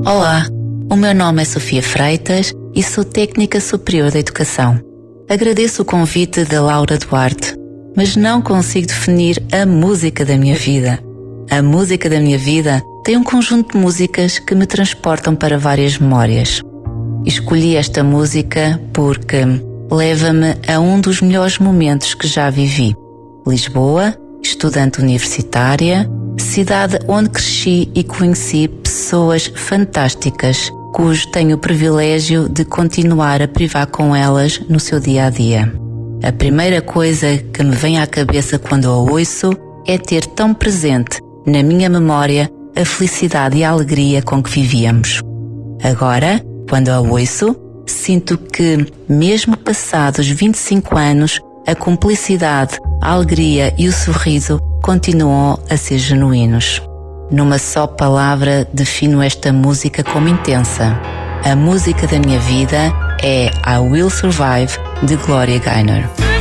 Olá, o meu nome é Sofia Freitas e sou técnica superior de educação. Agradeço o convite da Laura Duarte, mas não consigo definir a música da minha vida. A música da minha vida tem um conjunto de músicas que me transportam para várias memórias. Escolhi esta música porque leva-me a um dos melhores momentos que já vivi. Lisboa, estudante universitária, cidade onde cresci e conheci pessoas fantásticas, cujo tenho o privilégio de continuar a privar com elas no seu dia-a-dia. A primeira coisa que me vem à cabeça quando a ouço é ter tão presente na minha memória a felicidade e a alegria com que vivíamos. Agora, quando a ouço, sinto que, mesmo passados 25 anos, a cumplicidade, a alegria e o sorriso continuam a ser genuínos. Numa só palavra, defino esta música como intensa. A música da minha vida é I Will Survive, de Gloria Gaynor.